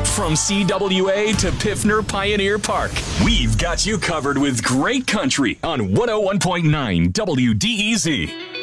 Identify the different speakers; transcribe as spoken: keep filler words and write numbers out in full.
Speaker 1: From C W A to Piffner Pioneer Park, we've got you covered with great country on one oh one point nine W D E Z.